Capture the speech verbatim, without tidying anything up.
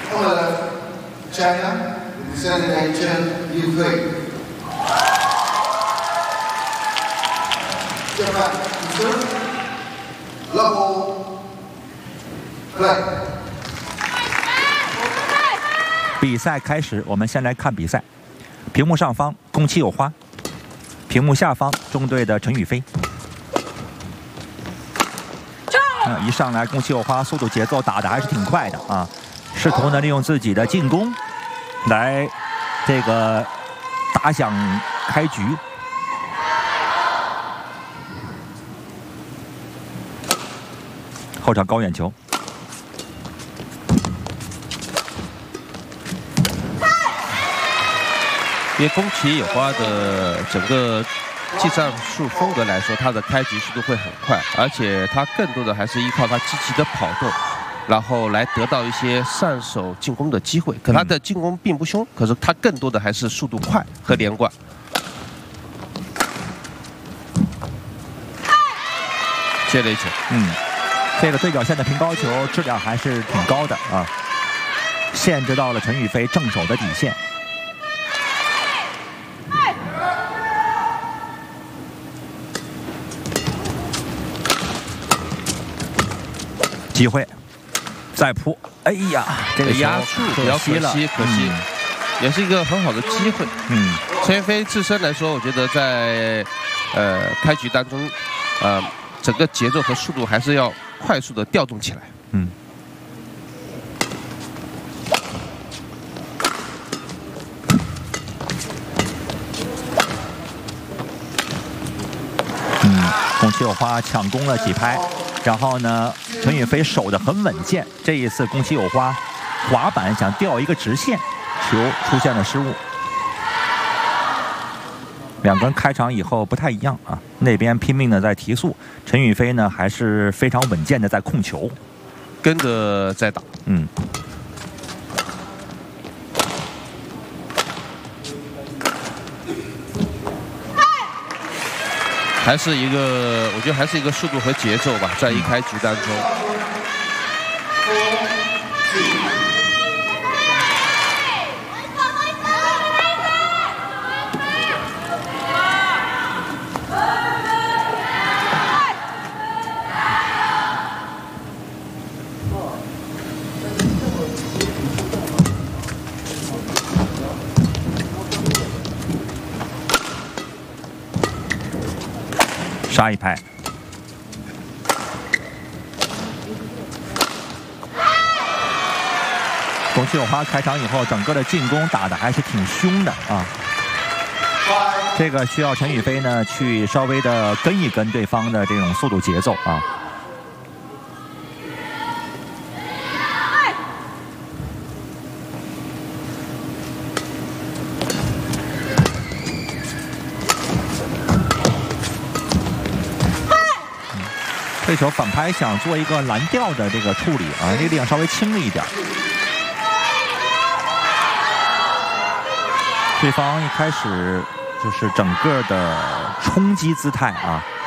China, Senator Liu Fei. Japan, serve. Level play. 比赛开始，我们先来看比赛。屏幕上方，宫崎有花；屏幕下方，中队的陈雨菲。啊，一上来，宫崎有花速度节奏打得还是挺快的啊，试图呢利用自己的进攻来这个打响开局。后场高远球。 因为宫崎有花的整个技战术风格来说，他的开局速度会很快，而且他更多的还是依靠他积极的跑动，然后来得到一些上手进攻的机会。可他的进攻并不凶，可是他更多的还是速度快和连贯。接了一球， 嗯，这个对角线的平高球质量还是挺高的啊，限制到了陈雨菲正手的底线。 机会，再扑，哎呀，这个压住比较可惜，可惜，嗯、也是一个很好的机会。嗯，陈雨菲自身来说，我觉得在呃开局当中，呃整个节奏和速度还是要快速的调动起来。嗯。 嗯，宫崎有花抢攻了几拍。 然后呢，陈雨菲守得很稳健。这一次，宫崎有花滑板想吊一个直线，球出现了失误。两个人开场以后不太一样啊，那边拼命的在提速，陈雨菲呢还是非常稳健的在控球， 跟着在打。嗯。 还是一个，我觉得还是一个速度和节奏吧，在一开局当中。 杀一拍，宫崎有花开场以后，整个的进攻打得还是挺凶的啊。这个需要陈雨菲呢去稍微的跟一跟对方的这种速度节奏啊。 这球反拍想做一个蓝调的这个处理啊，这个力量稍微轻了一点。对方一开始就是整个的冲击姿态啊，